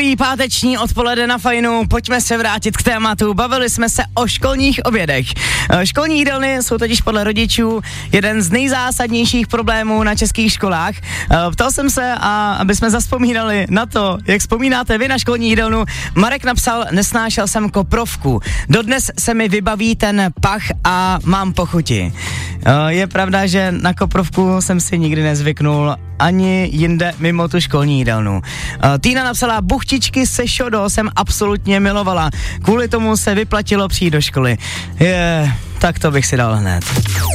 Takový páteční odpoledne na Fajnu, pojďme se vrátit k tématu. Bavili jsme se o školních obědech. Školní jídelny jsou totiž podle rodičů jeden z nejzásadnějších problémů na českých školách. Ptal jsem se, a aby jsme zazpomínali na to, jak vzpomínáte vy na školní jídelnu, Marek napsal, nesnášel jsem koprovku. Dodnes se mi vybaví ten pach a mám pochuti. Je pravda, že na koprovku jsem si nikdy nezvyknul, ani jinde mimo tu školní jídelnu. Týna napsala, buchtičky se šodo jsem absolutně milovala. Kvůli tomu se vyplatilo přijít do školy. Tak to bych si dal hned.